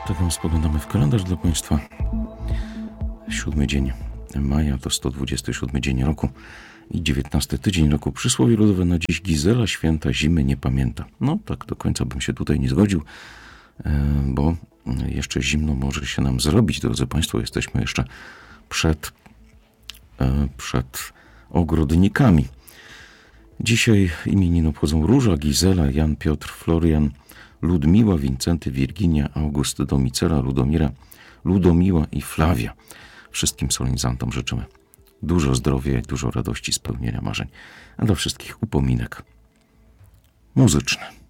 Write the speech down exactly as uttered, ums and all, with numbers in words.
Tak więc spoglądamy w kalendarz dla Państwa. Siódmy dzień maja to sto dwudziesty siódmy dzień roku i dziewiętnasty tydzień roku. Przysłowie ludowe na dziś: Gizela święta zimy nie pamięta. No tak do końca bym się tutaj nie zgodził, bo jeszcze zimno może się nam zrobić, drodzy Państwo. Jesteśmy jeszcze przed, przed ogrodnikami. Dzisiaj imieniny obchodzą Róża, Gizela, Jan, Piotr, Florian, Ludmiła, Wincenty, Wirginia, August, Domicela, Ludomira, Ludomiła i Flawia. Wszystkim solenizantom życzymy dużo zdrowia i dużo radości, spełnienia marzeń, a dla wszystkich upominek muzyczny.